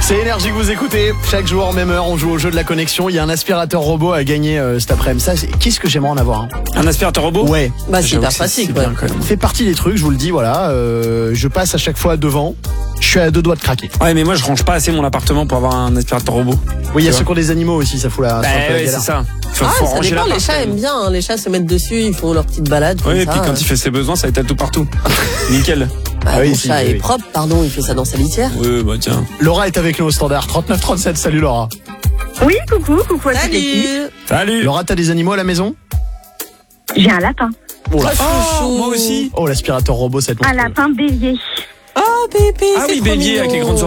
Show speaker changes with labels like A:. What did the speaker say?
A: C'est Énergie que vous écoutez. Chaque jour, même heure, on joue au jeu de la connexion. Il y a un aspirateur robot à gagner cet après-midi. Ça, qu'est-ce que j'aimerais en avoir un.
B: Un aspirateur robot?
A: Ouais.
C: Bah, c'est hyper pratique, ouais.
A: Fait partie des trucs, je vous le dis, voilà. Je passe à chaque fois devant. Je suis à 2 doigts de craquer.
B: Ouais, mais moi, je range pas assez mon appartement pour avoir un aspirateur robot.
A: Oui, il y a ceux qui ont des animaux aussi, ça fout la.
B: Bah, ouais, c'est ça. Faut
C: Ça
B: ranger
C: dépend, les
B: l'appart,
C: chats
B: quand même.
C: aiment bien, hein. Les chats se mettent dessus, ils font leur petite balade.
B: Ouais, et
C: comme
B: puis
C: ça,
B: quand il fait ses besoins, ça étale tout partout. Nickel.
C: Bah,
A: Ah oui,
C: mon
A: si,
C: chat
A: oui,
C: est
A: oui.
C: propre, pardon, il fait ça dans sa litière.
B: Ouais, bah tiens.
A: Laura est avec nous au standard 3937. Salut Laura.
D: Oui, coucou à toute l'équipe.
C: Salut.
B: Salut.
A: Laura, t'as des animaux à la maison?
D: J'ai un lapin.
A: Oh là.
B: Oh, moi aussi.
A: Oh, l'aspirateur robot, cette
D: Un lapin bélier.
C: Oh, bébé,
B: Ah
C: c'est
B: oui,
C: trop
B: bélier avec les
C: mignon.
B: grandes